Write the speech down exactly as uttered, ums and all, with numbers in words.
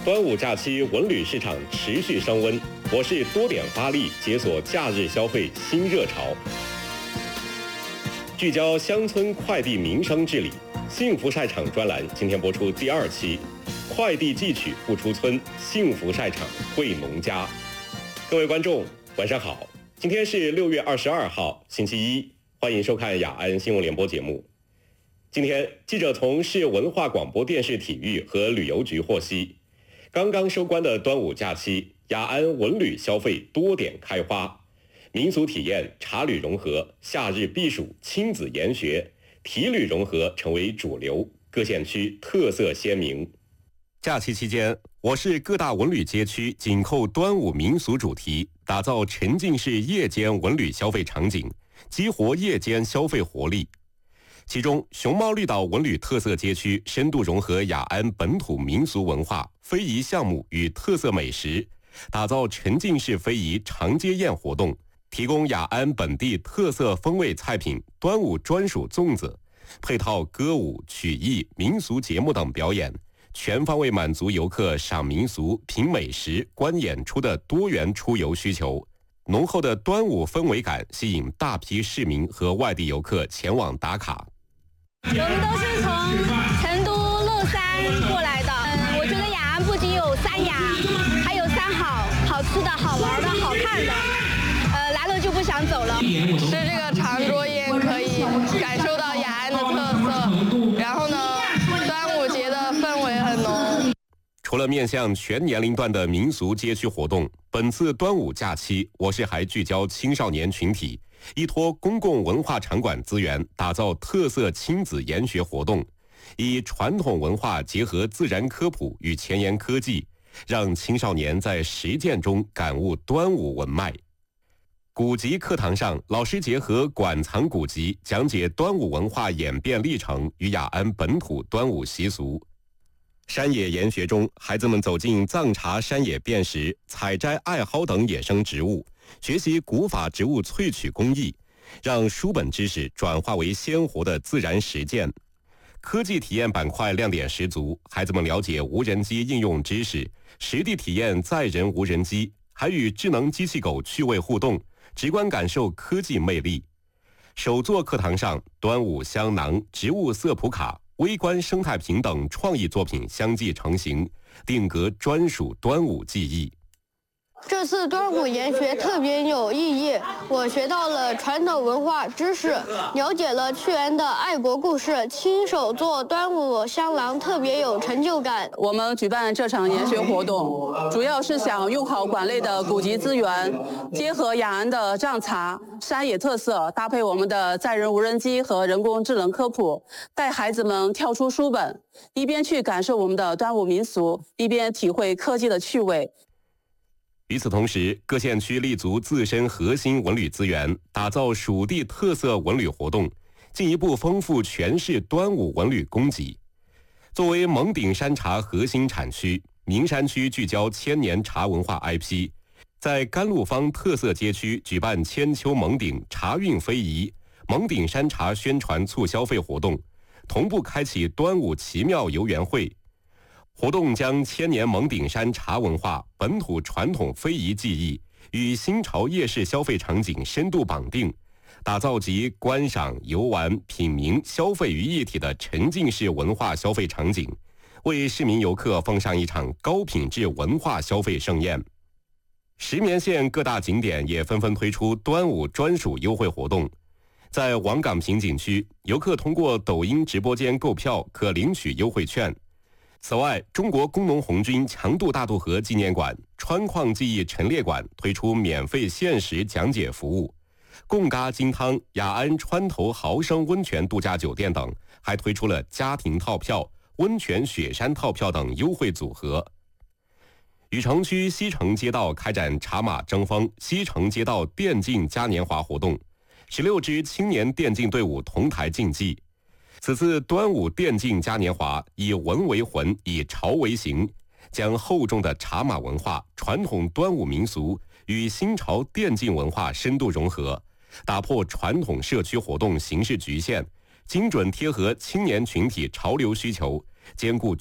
端午假期文旅市场持续升温，我市多点发力解锁假日消费新热潮。聚焦乡村快递民生治理，幸福晒场专栏今天播出第二期，快递寄取不出村，幸福晒场惠农家。各位观众，晚上好，今天是六月二十二号，星期一，欢迎收看雅安新闻联播节目。今天，记者从市文化广播电视体育和旅游局获悉，刚刚收官的端午假期，雅安文旅消费多点开花，民俗体验、茶旅融合、夏日避暑、亲子研学、体旅融合成为主流，各县区特色鲜明。假期期间，我市各大文旅街区紧扣端午民俗主题，打造沉浸式夜间文旅消费场景，激活夜间消费活力。其中，熊猫绿岛文旅特色街区深度融合雅安本土民俗文化、非遗项目与特色美食，打造沉浸式非遗长街宴活动，提供雅安本地特色风味菜品、端午专属粽子，配套歌舞、曲艺、民俗节目等表演，全方位满足游客赏民俗、品美食、观演出的多元出游需求。浓厚的端午氛围感吸引大批市民和外地游客前往打卡。 我们都是从成都乐山过来的，嗯，我觉得雅安不仅有三雅，还有三好，好吃的、好玩的、好看的，呃，来了就不想走了。 吃这个长桌宴可以感受到雅安的特色，然后呢，端午节的氛围很浓。 除了面向全年龄段的民俗街区活动，本次端午假期，我市还聚焦青少年群体，依托公共文化场馆资源，打造特色亲子研学活动，以传统文化结合自然科普与前沿科技，让青少年在实践中感悟端午文脉。古籍课堂上，老师结合馆藏古籍，讲解端午文化演变历程与雅安本土端午习俗。山野研学中，孩子们走进藏茶山野辨识、采摘艾蒿等野生植物，学习古法植物萃取工艺，让书本知识转化为鲜活的自然实践。科技体验板块亮点十足，孩子们了解无人机应用知识，实地体验载人无人机，还与智能机器狗趣味互动，直观感受科技魅力。手作课堂上，端午香囊、植物色谱卡、微观生态瓶等创意作品相继成型，定格专属端午记忆。 这次端午研学特别有意义，我学到了传统文化知识，了解了屈原的爱国故事，亲手做端午香囊特别有成就感。 我们举办这场研学活动，主要是想用好馆内的古籍资源，结合雅安的藏茶、山野特色，搭配我们的载人无人机和人工智能科普，带孩子们跳出书本，一边去感受我们的端午民俗，一边体会科技的趣味。 与此同时，各县区立足自身核心文旅资源，打造属地特色文旅活动，进一步丰富全市端午文旅供给。作为蒙顶山茶核心产区，名山区聚焦千年茶文化 I P， 在甘露坊特色街区举办千秋蒙顶茶韵非遗、蒙顶山茶宣传促消费活动，同步开启端午奇妙游园会。活动将千年蒙顶山茶文化、本土传统非遗技艺与新潮夜市消费场景深度绑定，打造集观赏、游玩、品茗、消费于一体的沉浸式文化消费场景，为市民游客奉上一场高品质文化消费盛宴。石棉县各大景点也纷纷推出端午专属优惠活动。在王岗坪景区，游客通过抖音直播间购票可领取优惠券。此外，中国工农红军强渡大渡河纪念馆、川矿记忆陈列馆推出免费限时讲解服务，贡嘎金汤、雅安川头豪生温泉度假酒店等还推出了家庭套票、温泉雪山套票等优惠组合。禹城区西城街道开展茶马争锋西城街道电竞嘉年华活动，十六支青年电竞队伍同台竞技。此次端午电竞嘉年华以文为魂，以潮为形，将厚重的茶马文化、传统端午民俗与新潮电竞文化深度融合，打破传统社区活动形式局限，精准贴合青年群体潮流需求，兼顾